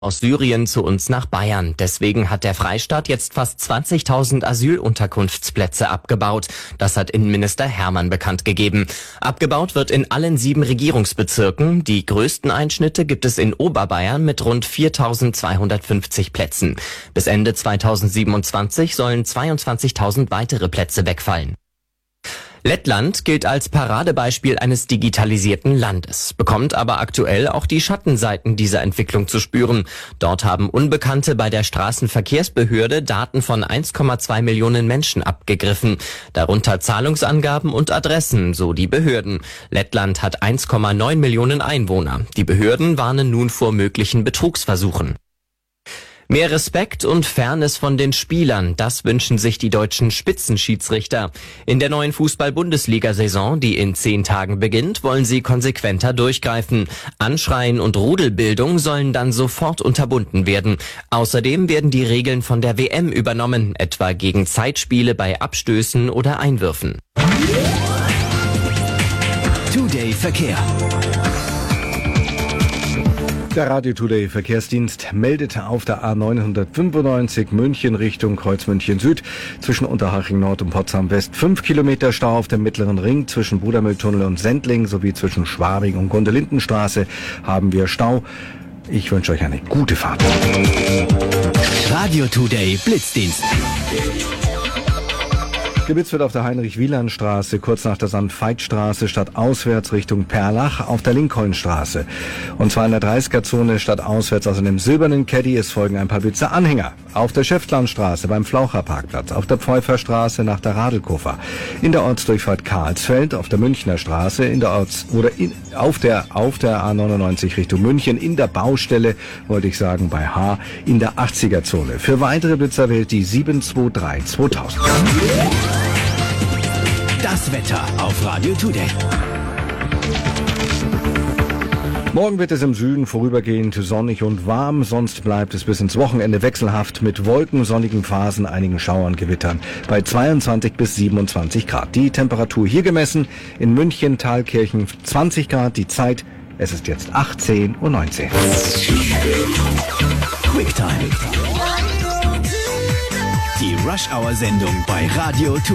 aus Syrien zu uns nach Bayern. Deswegen hat der Freistaat jetzt fast 20.000 Asylunterkunftsplätze abgebaut. Das hat Innenminister Hermann bekannt gegeben. Abgebaut wird in allen 7 Regierungsbezirken. Die größten Einschnitte gibt es in Oberbayern mit rund 4.250 Plätzen. Bis Ende 2027 sollen 22.000 weitere Plätze wegfallen. Lettland gilt als Paradebeispiel eines digitalisierten Landes, bekommt aber aktuell auch die Schattenseiten dieser Entwicklung zu spüren. Dort haben Unbekannte bei der Straßenverkehrsbehörde Daten von 1,2 Millionen Menschen abgegriffen, darunter Zahlungsangaben und Adressen, so die Behörden. Lettland hat 1,9 Millionen Einwohner. Die Behörden warnen nun vor möglichen Betrugsversuchen. Mehr Respekt und Fairness von den Spielern, das wünschen sich die deutschen Spitzenschiedsrichter. In der neuen Fußball-Bundesliga-Saison, die in 10 Tagen beginnt, wollen sie konsequenter durchgreifen. Anschreien und Rudelbildung sollen dann sofort unterbunden werden. Außerdem werden die Regeln von der WM übernommen, etwa gegen Zeitspiele bei Abstößen oder Einwürfen. Today Verkehr. Der Radio Today Verkehrsdienst meldet auf der A995 München Richtung Kreuzmünchen Süd zwischen Unterhaching Nord und Potsdam West 5 Kilometer Stau auf dem Mittleren Ring zwischen Brudermühltunnel und Sendling sowie zwischen Schwabing und Gundelindenstraße haben wir Stau. Ich wünsche euch eine gute Fahrt. Radio Today Blitzdienst. Geblitzt wird auf der Heinrich-Wieland-Straße, kurz nach der St. Veit-Straße, stadtauswärts Richtung Perlach auf der Lincoln-Straße. Und zwar in der 30er-Zone stadtauswärts aus einem silbernen Caddy. Es folgen ein paar Blitzer Anhänger. Auf der Schäftlarnstraße beim Flaucherparkplatz, auf der Pfeuferstraße nach der Radelkofer, in der Ortsdurchfahrt Karlsfeld, auf der Münchner Straße, auf der A99 Richtung München, in der Baustelle, wollte ich sagen, bei H, in der 80er-Zone. Für weitere Blitzer wählt die 723 2000. Das Wetter auf Radio Today. Morgen wird es im Süden vorübergehend sonnig und warm, sonst bleibt es bis ins Wochenende wechselhaft mit Wolken, sonnigen Phasen, einigen Schauern, Gewittern bei 22 bis 27 Grad. Die Temperatur hier gemessen in München, Thalkirchen 20 Grad, die Zeit, es ist jetzt 18:19 Uhr. Quicktime. Die Rush-Hour-Sendung bei Radio Today.